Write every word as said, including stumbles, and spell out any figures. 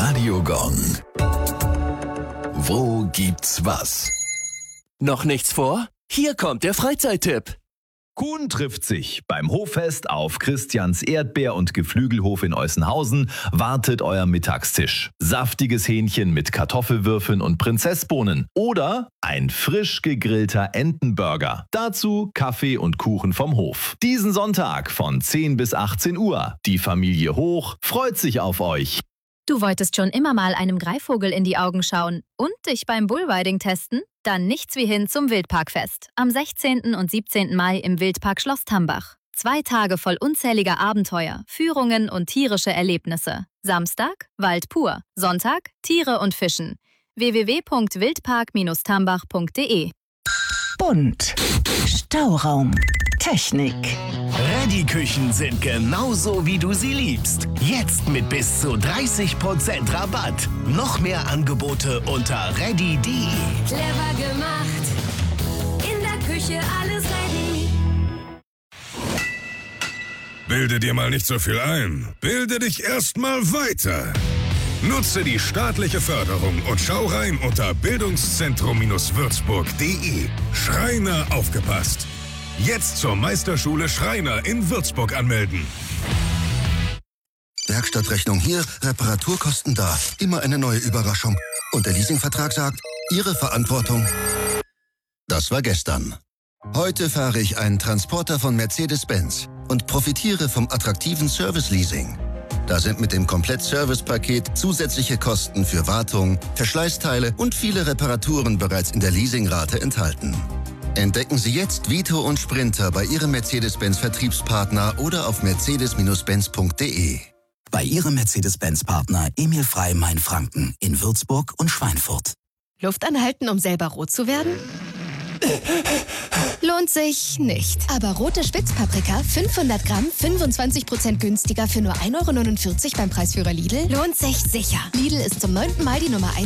Radiogong. Wo gibt's was? Noch nichts vor? Hier kommt der Freizeittipp. Kuhn trifft sich. Beim Hoffest auf Christians Erdbeer- und Geflügelhof in Eußenhausen wartet euer Mittagstisch. Saftiges Hähnchen mit Kartoffelwürfeln und Prinzessbohnen oder ein frisch gegrillter Entenburger. Dazu Kaffee und Kuchen vom Hof. Diesen Sonntag von zehn bis achtzehn Uhr. Die Familie Hoch freut sich auf euch. Du wolltest schon immer mal einem Greifvogel in die Augen schauen und dich beim Bullriding testen? Dann nichts wie hin zum Wildparkfest am sechzehnten und siebzehnten Mai im Wildpark Schloss Tambach. Zwei Tage voll unzähliger Abenteuer, Führungen und tierische Erlebnisse. Samstag Wald pur, Sonntag Tiere und Fischen. w w w punkt wildpark Bindestrich tambach punkt de Bunt. Stauraum. Technik. Reddy-Küchen sind genauso, wie du sie liebst. Jetzt mit bis zu dreißig Prozent Rabatt. Noch mehr Angebote unter reddy punkt de. Clever gemacht. In der Küche alles ready. Bilde dir mal nicht so viel ein. Bilde dich erst mal weiter. Nutze die staatliche Förderung und schau rein unter bildungszentrum Würzburg punkt de. Schreiner aufgepasst. Jetzt zur Meisterschule Schreiner in Würzburg anmelden. Werkstattrechnung hier, Reparaturkosten da. Immer eine neue Überraschung. Und der Leasingvertrag sagt, Ihre Verantwortung. Das war gestern. Heute fahre ich einen Transporter von Mercedes-Benz und profitiere vom attraktiven Service-Leasing. Da sind mit dem Komplett-Service-Paket zusätzliche Kosten für Wartung, Verschleißteile und viele Reparaturen bereits in der Leasingrate enthalten. Entdecken Sie jetzt Vito und Sprinter bei Ihrem Mercedes-Benz-Vertriebspartner oder auf mercedes Bindestrich benz punkt de. Bei Ihrem Mercedes-Benz-Partner Emil Frey Main-Franken in Würzburg und Schweinfurt. Luft anhalten, um selber rot zu werden? Lohnt sich nicht. Aber rote Spitzpaprika, fünfhundert Gramm, fünfundzwanzig Prozent günstiger für nur ein Euro neunundvierzig beim Preisführer Lidl, lohnt sich sicher. Lidl ist zum neunten Mai die Nummer eins